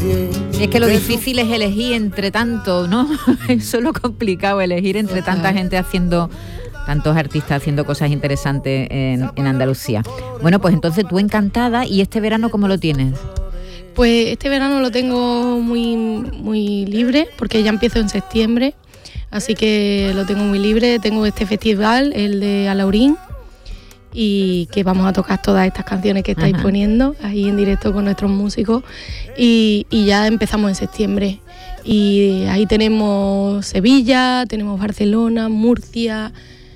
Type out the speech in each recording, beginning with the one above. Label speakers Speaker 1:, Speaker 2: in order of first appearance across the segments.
Speaker 1: Es que lo difícil es elegir entre tanto, ¿no? Eso es lo complicado, elegir entre tanta gente haciendo, tantos artistas haciendo cosas interesantes en Andalucía. Bueno, pues entonces tú encantada. ¿Y este verano cómo lo tienes?
Speaker 2: Pues este verano lo tengo muy, muy libre, porque ya empiezo en septiembre, así que lo tengo muy libre. Tengo este festival, el de Alhaurín, y que vamos a tocar todas estas canciones que estáis poniendo ahí en directo con nuestros músicos, y ya empezamos en septiembre. Y ahí tenemos Sevilla, tenemos Barcelona, Murcia,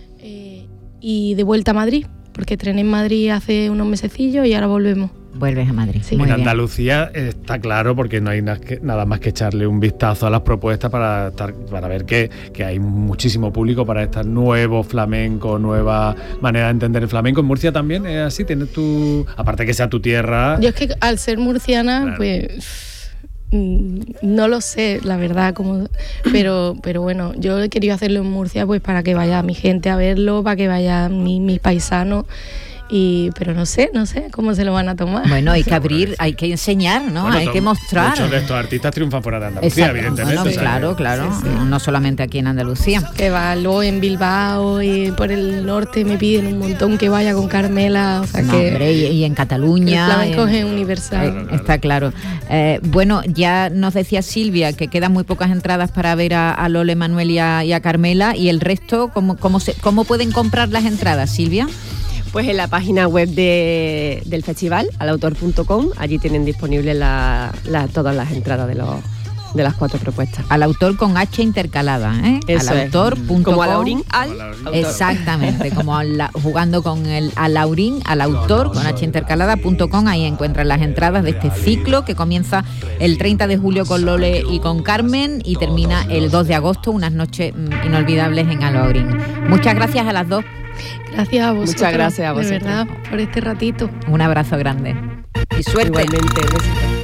Speaker 2: y de vuelta a Madrid, porque estrené en Madrid hace unos mesecillos y ahora volvemos.
Speaker 1: Vuelves a Madrid.
Speaker 2: Sí.
Speaker 3: En Andalucía está claro, porque no hay nada más que echarle un vistazo a las propuestas para ver que hay muchísimo público para este nuevo flamenco, nueva manera de entender el flamenco. En Murcia también es así, tienes aparte que sea tu tierra.
Speaker 2: Yo es que al ser murciana, claro, pues no lo sé, la verdad, pero bueno, yo he querido hacerlo en Murcia pues para que vaya mi gente a verlo, para que vayan mis paisanos. Pero no sé cómo se lo van a tomar.
Speaker 1: Bueno, hay que abrir, hay que enseñar, ¿no? Bueno, hay que mostrar.
Speaker 3: Muchos de estos artistas triunfan fuera de Andalucía. Exacto. Evidentemente.
Speaker 1: Bueno, claro. Sí. No solamente aquí en Andalucía.
Speaker 2: Que va luego en Bilbao y por el norte me piden un montón que vaya con Carmela. O sea
Speaker 1: hombre, y en Cataluña.
Speaker 2: El flamenco es universal.
Speaker 3: Claro.
Speaker 1: Está claro. Bueno, ya nos decía Silvia que quedan muy pocas entradas para ver a Lola, Manuel y a Carmela. ¿Y el resto, cómo pueden comprar las entradas, Silvia?
Speaker 4: Pues en la página web del festival, alautor.com, allí tienen disponibles todas las entradas de las 4 propuestas.
Speaker 1: Al autor con H intercalada, ¿eh?
Speaker 4: Eso
Speaker 1: alautor.com.
Speaker 4: Como Alhaurín, al autor.
Speaker 1: Exactamente, como jugando con el Alhaurín, al autor con H intercalada.com. Ahí encuentran las entradas de este ciclo que comienza el 30 de julio con Lole y con Carmen y termina el 2 de agosto, unas noches inolvidables en Alhaurín. Muchas gracias a las dos.
Speaker 2: Gracias a vosotros.
Speaker 4: Muchas gracias a vosotros.
Speaker 2: De verdad, por este ratito.
Speaker 1: Un abrazo grande. Y suerte.
Speaker 4: Igualmente,